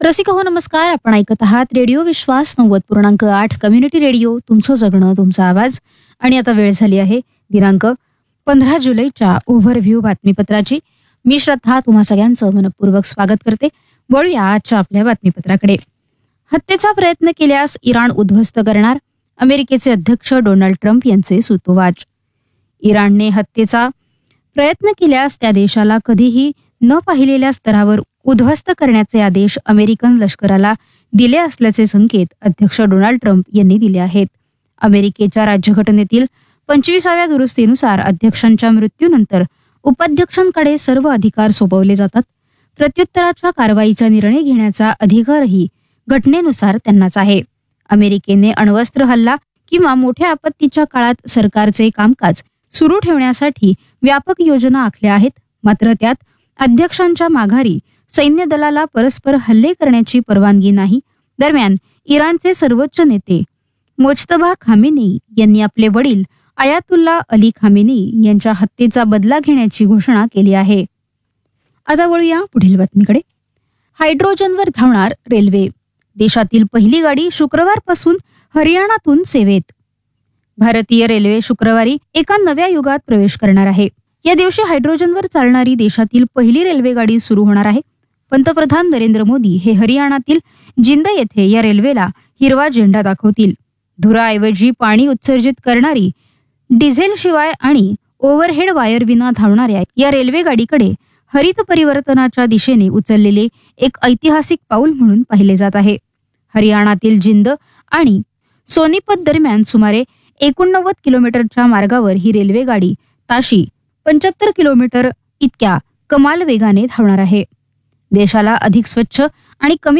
रसिक हो नमस्कार. आपण ऐकत आहात रेडिओ विश्वास 90.8 कम्युनिटी रेडिओ. तुमचं जगणं तुमचा आवाज. आणि आता वेळ झाली आहे दिनांक 15 जुलैच्या ओव्हरव्ह्यू बातमीपत्राची. मी श्रद्धा तुम्हा सगळ्यांचं मनपूर्वक स्वागत करते. वळूया आजच्या आपल्या बातमीपत्राकडे. हत्येचा प्रयत्न केल्यास इराण उद्ध्वस्त करणार, अमेरिकेचे अध्यक्ष डोनाल्ड ट्रम्प यांचे सूतोवाच. इराणने हत्येचा प्रयत्न केल्यास त्या देशाला कधीही न पाहिलेल्या स्तरावर उद्ध्वस्त करण्याचे आदेश अमेरिकन लष्कराला दिले असल्याचे संकेत अध्यक्ष डोनाल्ड ट्रम्प यांनी दिले आहेत. अमेरिकेच्या राज्यघटनेतील 25व्या दुरुस्तीनुसार अध्यक्षांच्या मृत्यूनंतर उपाध्यक्षांकडे सर्व अधिकार सोपवले जातात. प्रत्युत्तराच्या कारवाईचा निर्णय घेण्याचा अधिकारही घटनेनुसार त्यांनाच आहे. अमेरिकेने अण्वस्त्र हल्ला किंवा मोठ्या आपत्तीच्या काळात सरकारचे कामकाज सुरू ठेवण्यासाठी व्यापक योजना आखल्या आहेत. मात्र त्यात अध्यक्षांच्या माघारी सैन्य दलाला परस्पर हल्ले करण्याची परवानगी नाही. दरम्यान इराणचे सर्वोच्च नेते मोज्तबा खामेनी यांनी आपले वडील आयातुल्ला अली खामेनी यांच्या हत्येचा बदला घेण्याची घोषणा केली आहे. आता वळूया पुढील बातमीकडे. हायड्रोजनवर धावणार रेल्वे. देशातील पहिली गाडी शुक्रवारपासून हरियाणातून सेवेत. भारतीय रेल्वे शुक्रवारी एका नव्या युगात प्रवेश करणार आहे. या दिवशी हायड्रोजनवर चालणारी देशातील पहिली रेल्वे गाडी सुरू होणार आहे. पंतप्रधान नरेंद्र मोदी हे हरियाणातील जिंद येथे या रेल्वेला हिरवा झेंडा दाखवतील. धुराऐवजी पाणी उत्सर्जित करणारी, डिझेल शिवाय आणि ओव्हरहेड वायर विना धावणाऱ्या या रेल्वे गाडीकडे हरित परिवर्तनाच्या दिशेने उचललेले एक ऐतिहासिक पाऊल म्हणून पाहिले जात आहे. हरियाणातील जिंद आणि सोनीपत दरम्यान सुमारे 89 किलोमीटरच्या मार्गावर ही रेल्वे गाडी ताशी 75 किलोमीटर इतक्या कमाल वेगाने धावणार आहे. देशाला अधिक स्वच्छ आणि कमी